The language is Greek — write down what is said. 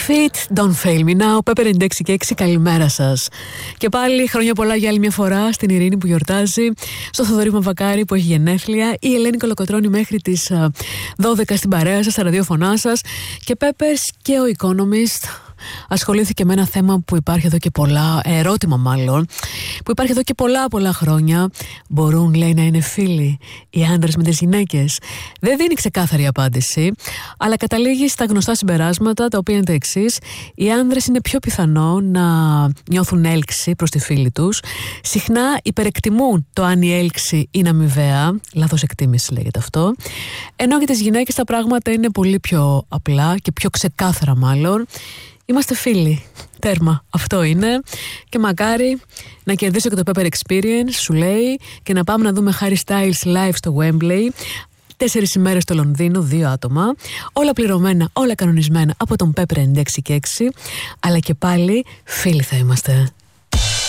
Fit, Don't Fail Me Now, Pepper 96 και 6, καλημέρα σας. Και πάλι χρόνια πολλά για άλλη μια φορά στην Ειρήνη που γιορτάζει, στο Θοδωρή Μαυροκάρη που έχει γενέθλια, η Ελένη Κολοκοτρώνη μέχρι τις 12 στην παρέα σας, στα ραδιόφωνά σας, και Peppers και ο Economist ασχολήθηκε με ένα θέμα που υπάρχει εδώ και πολλά, ερώτημα μάλλον, που υπάρχει εδώ και πολλά χρόνια. Μπορούν, λέει, να είναι φίλοι οι άντρες με τις γυναίκες? Δεν δίνει ξεκάθαρη απάντηση, αλλά καταλήγει στα γνωστά συμπεράσματα, τα οποία είναι τα εξής: οι άντρες είναι πιο πιθανό να νιώθουν έλξη προς τη φίλη τους, συχνά υπερεκτιμούν το αν η έλξη είναι αμοιβαία, λάθος εκτίμηση λέγεται αυτό, ενώ για τις γυναίκες τα πράγματα είναι πολύ πιο απλά και πιο ξεκάθαρα μάλλον. Είμαστε φίλοι. Τέρμα. Αυτό είναι. Και μακάρι να κερδίσω και το Pepper Experience, σου λέει, και να πάμε να δούμε Harry Styles live στο Wembley. 4 ημέρες στο Λονδίνο, 2 άτομα. Όλα πληρωμένα, όλα κανονισμένα από τον Pepper 96 και 6. Αλλά και πάλι φίλοι θα είμαστε.